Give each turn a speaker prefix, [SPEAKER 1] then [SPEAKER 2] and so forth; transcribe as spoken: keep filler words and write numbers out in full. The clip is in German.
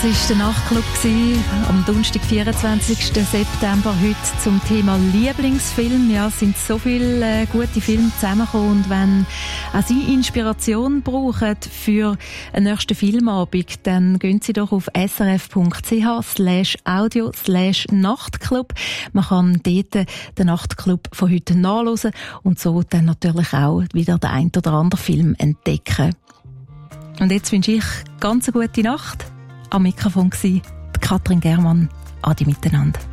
[SPEAKER 1] Das war der Nachtclub am Donnerstag, vierundzwanzigsten September, heute zum Thema Lieblingsfilm. Ja, es sind so viele äh, gute Filme zusammengekommen, und wenn auch Sie Inspiration brauchen für einen nächsten Filmabend, dann gehen Sie doch auf srf.ch slash audio slash Nachtclub. Man kann dort den Nachtclub von heute nachhören und so dann natürlich auch wieder den ein oder anderen Film entdecken. Und jetzt wünsche ich ganz eine gute Nacht. Am Mikrofon war Katrin Germann. Adi miteinander.